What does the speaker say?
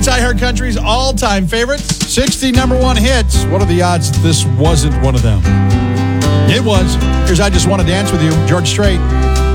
It's iHeart Country's all-time favorites. 60 number one hits. What are the odds that this wasn't one of them? It was. Here's I Just Want to Dance With You, George Strait.